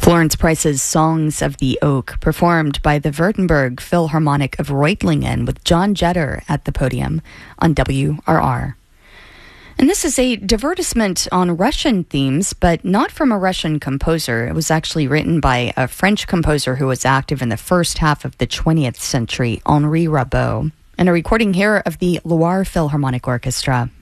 Florence Price's Songs of the Oak, performed by the Württemberg Philharmonic of Reutlingen with John Jetter at the podium on WRR. And this is a divertissement on Russian themes, but not from a Russian composer. It was actually written by a French composer who was active in the first half of the 20th century, Henri Rabaud, and a recording here of the Loire Philharmonic Orchestra.